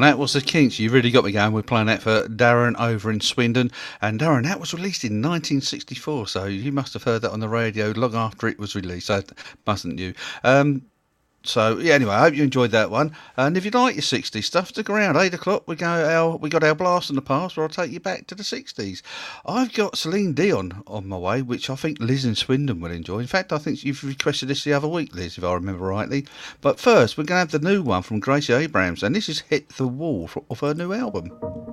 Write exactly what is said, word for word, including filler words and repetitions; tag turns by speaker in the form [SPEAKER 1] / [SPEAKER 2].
[SPEAKER 1] And that was the Kinks. You really got me going. We're playing that for Darren over in Swindon. And Darren, that was released in nineteen sixty-four, so you must have heard that on the radio long after it was released, so mustn't you? Um, So yeah, anyway, I hope you enjoyed that one. And if you like your sixties stuff, stick around. Eight o'clock, we go. Our we got our blast in the past, where I'll take you back to the sixties. I've got Celine Dion on my way, which I think Liz in Swindon will enjoy. In fact, I think you've requested this the other week, Liz, if I remember rightly. But first, we're going to have the new one from Gracie Abrams, and this is "Hit the Wall" off her new album.